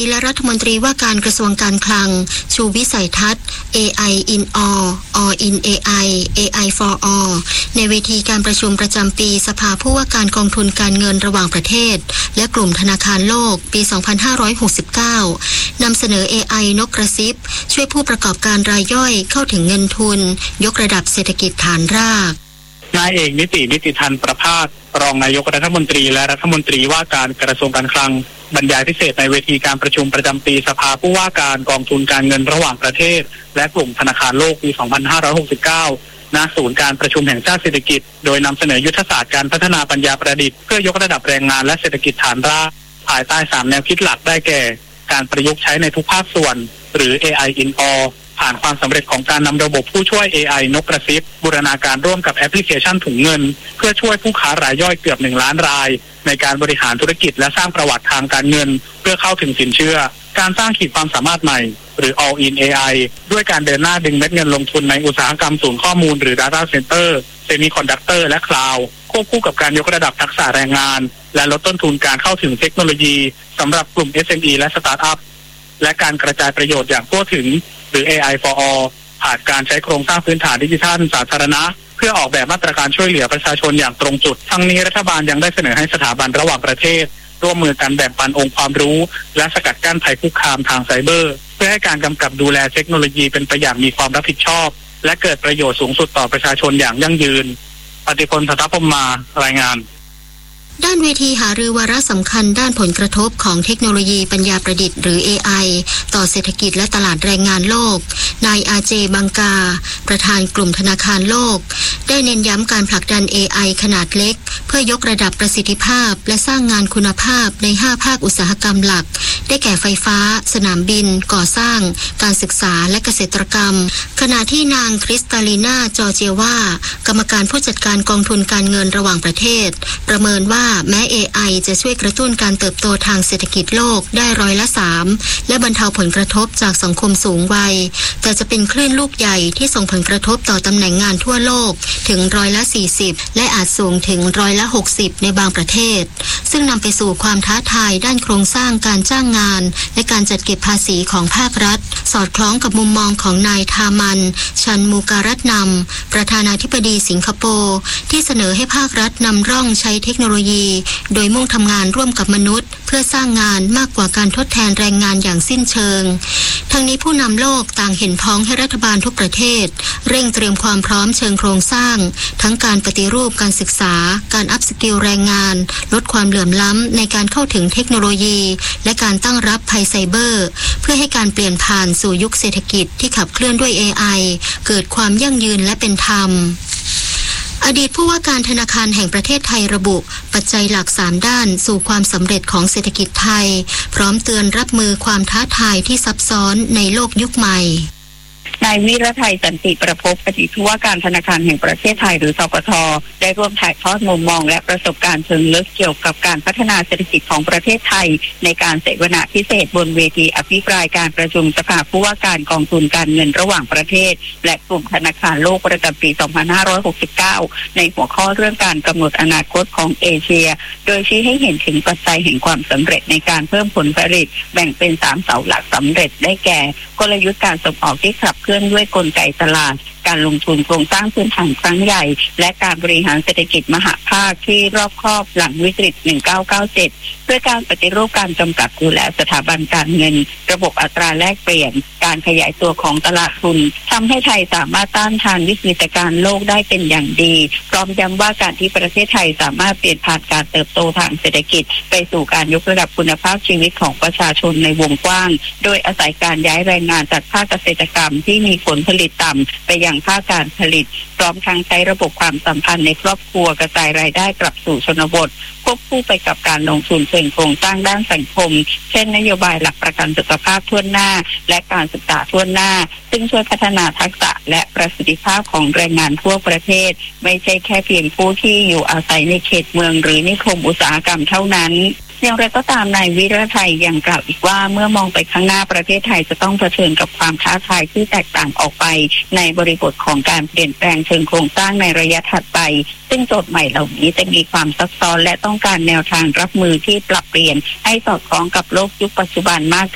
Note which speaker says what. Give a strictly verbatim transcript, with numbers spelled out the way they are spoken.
Speaker 1: และรัฐมนตรีว่าการกระทรวงการคลังชูวิสัยทัศน์ เอ ไอ in all all in เอ ไอ เอ ไอ for all ในเวทีการประชุมประจำปีสภาผู้ว่าการกองทุนการเงินระหว่างประเทศและกลุ่มธนาคารโลกปี สองพันห้าร้อยหกสิบเก้า นำเสนอ เอ ไอ นกกระซิบช่วยผู้ประกอบการรายย่อยเข้าถึงเงินทุนยกระดับเศรษฐกิจฐานราก
Speaker 2: นายเอกนิตินิติธันประภาสรองนายกรัฐมนตรีและรัฐมนตรีว่าการกระทรวงการคลังบรรยายพิเศษในเวทีการประชุมประจำปีสภาผู้ว่าการกองทุนการเงินระหว่างประเทศและกลุ่มธนาคารโลกปี สองพันห้าร้อยหกสิบเก้า ณ ศูนย์การประชุมแห่งชาติเศรษฐกิจโดยนำเสนอยุทธศาสตร์การพัฒนาปัญญาประดิษฐ์เพื่อยกระดับแรงงานและเศรษฐกิจฐานรากภายใต้สามแนวคิดหลักได้แก่การประยุกต์ใช้ในทุกภาคส่วนหรือ เอ ไอ in all ผ่านความสำเร็จของการนำระบบผู้ช่วย เอ ไอ นกกระซิบบูรณาการร่วมกับแอปพลิเคชันถุงเงินเพื่อช่วยผู้ค้ารายย่อยเกือบหนึ่งล้านรายในการบริหารธุรกิจและสร้างประวัติทางการเงินเพื่อเข้าถึงสินเชื่อการสร้างขีดความสามารถใหม่หรือ all in เอ ไอ ด้วยการเดินหน้าดึงเม็ดเงินลงทุนในอุตสาหกรรมศูนย์ข้อมูลหรือ data center semiconductor และ cloud ควบคู่กับการยกระดับทักษะแรงงานและลดต้นทุนการเข้าถึงเทคโนโลยีสำหรับกลุ่ม เอส เอ็ม อี และสตาร์ทอัพและการกระจายประโยชน์อย่างทั่วถึงหรือ เอ ไอ for all ผ่านการใช้โครงสร้างพื้นฐานดิจิทัลสาธารณะเพื่อออกแบบมาตรการช่วยเหลือประชาชนอย่างตรงจุดทั้งนี้รัฐบาลยังได้เสนอให้สถาบันระหว่างประเทศร่วมมือกันแบ่งปันองค์ความรู้และสกัดกั้นภัยคุกคามทางไซเบอร์เพื่อให้การกำกับดูแลเทคโนโลยีเป็นไปอย่างมีความรับผิดชอบและเกิดประโยชน์สูงสุดต่อประชาชนอย่างยั่งยืนปฏิพล สัทธพรหมมารายงาน
Speaker 1: ด้านเวทีหารือวาระสำคัญด้านผลกระทบของเทคโนโลยีปัญญาประดิษฐ์หรือ เอ ไอ ต่อเศรษฐกิจและตลาดแรงงานโลกนายอาเจบังกาประธานกลุ่มธนาคารโลกได้เน้นย้ำการผลักดัน เอ ไอ ขนาดเล็กเพื่อยกระดับประสิทธิภาพและสร้างงานคุณภาพในห้าภาคอุตสาหกรรมหลักได้แก่ไฟฟ้าสนามบินก่อสร้างการศึกษาและเกษตรกรรมขณะที่นางคริสตาลีนาจอร์เจวากรรมการผู้จัดการกองทุนการเงินระหว่างประเทศประเมินว่าแม้ เอ ไอ จะช่วยกระตุ้นการเติบโตทางเศรษฐกิจโลกได้ร้อยละสามและบรรเทาผลกระทบจากสังคมสูงวัยแต่จะเป็นคลื่นลูกใหญ่ที่ส่งผลกระทบต่อตำแหน่งงานทั่วโลกถึงร้อยละสี่สิบและอาจสูงถึงร้อยละหกสิบในบางประเทศซึ่งนำไปสู่ความท้าทายด้านโครงสร้างการจ้างงานและการจัดเก็บภาษีของภาครัฐสอดคล้องกับมุมมองของนายทามันชันมูการัตนำประธานาธิบดีสิงคโปร์ที่เสนอให้ภาครัฐนำร่องใช้เทคโนโลยีโดยมุ่งทำงานร่วมกับมนุษย์เพื่อสร้างงานมากกว่าการทดแทนแรงงานอย่างสิ้นเชิงทั้งนี้ผู้นำโลกต่างเห็นพ้องให้รัฐบาลทุกประเทศเร่งเตรียมความพร้อมเชิงโครงสร้างทั้งการปฏิรูปการศึกษาการอัพสกิลแรงงานลดความเหลื่อมล้ำในการเข้าถึงเทคโนโลยีและการตั้งรับภัยไซเบอร์เพื่อให้การเปลี่ยนผ่านสู่ยุคเศรษฐกิจที่ขับเคลื่อนด้วย เอ ไอ เกิดความยั่งยืนและเป็นธรรมอดีตผู้ว่าการธนาคารแห่งประเทศไทยระบุปัจจัยหลักสามด้านสู่ความสำเร็จของเศรษฐกิจไทยพร้อมเตือนรับมือความท้าทายที่ซับซ้อนในโลกยุคใหม่
Speaker 3: นายวิรไทยสันติประภพอดีตผู้ว่าการธนาคารแห่งประเทศไทยหรือสกท.ได้ร่วมถ่ายทอดมุมมองและประสบการณ์เชิงลึกเกี่ยวกับการพัฒนาเศรษฐกิจของประเทศไทยในการเสวนาพิเศษบนเวทีอภิปรายการประชุมสภาผู้ว่าการกองทุนการเงินระหว่างประเทศและกลุ่มธนาคารโลกประจำปี สองพันห้าร้อยหกสิบเก้า ในหัวข้อเรื่องการกำหนดอนาคตของเอเชียโดยชี้ให้เห็นถึงปัจจัยแห่งความสำเร็จในการเพิ่มผลผลิตแบ่งเป็นสามเสาหลักสำเร็จได้แก่กลยุทธ์การส่งออกที่ขับเคลื่อนด้วยกลไกตลาดการลงทุนโครงสร้างพื้นฐานครั้งใหญ่และการบริหารเศรษฐกิจมหภาคที่รอบคอบหลังวิกฤตหนึ่งเก้าเก้าเจ็ดเพื่อการปฏิรูปการกำกับดูแลสถาบันการเงินระบบอัตราแลกเปลี่ยนการขยายตัวของตลาดทุนทำให้ไทยสามารถต้านทานวิกฤตการณ์โลกได้เป็นอย่างดีพร้อมย้ำว่าการที่ประเทศไทยสามารถเปลี่ยนผ่านการเติบโตทางเศรษฐกิจไปสู่การยกระดับคุณภาพชีวิตของประชาชนในวงกว้างโดยอาศัยการย้ายแรงงานจากภาคเกษตรกรรมที่มีผลผลิตต่ำไปยังภาคการผลิตพร้อมทั้งใช้ระบบความสัมพันธ์ในครอบครัวกระจายรายได้กลับสู่ชนบทควบคู่ไปกับการลงทุนเชิงโครงสร้างด้านสังคมเช่นนโยบายหลักประกันสุขภาพทั่วหน้าและการศึกษาทั่วหน้าซึ่งช่วยพัฒนาทักษะและประสิทธิภาพของแรงงานทั่วประเทศไม่ใช่แค่เพียงผู้ที่อยู่อาศัยในเขตเมืองหรือนิคมอุตสาหกรรมเท่านั้นอย่างไรก็ตามนายวิรไทยยังกล่าวอีกว่าเมื่อมองไปข้างหน้าประเทศไทยจะต้องเผชิญกับความท้าทายที่แตกต่างออกไปในบริบทของการเปลี่ยนแปลงเชิงโครงสร้างในระยะถัดไปซึ่งโจทย์ใหม่เหล่านี้จะมีความซับซ้อนและต้องการแนวทางรับมือที่ปรับเปลี่ยนให้สอดคล้องกับโลกยุคปัจจุบันมาก